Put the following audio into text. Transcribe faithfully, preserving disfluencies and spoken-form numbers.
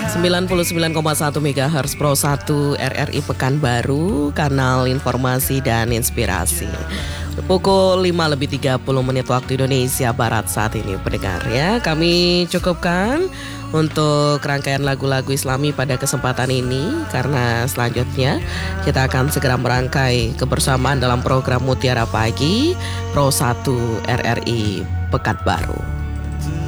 sembilan puluh sembilan koma satu megahertz Pro satu R R I Pekanbaru, kanal informasi dan inspirasi. Pukul lima lebih tiga puluh menit waktu Indonesia Barat saat ini, pendengar ya. Kami cukupkan untuk rangkaian lagu-lagu Islami pada kesempatan ini, karena selanjutnya kita akan segera merangkai kebersamaan dalam program Mutiara Pagi Pro satu R R I Pekanbaru.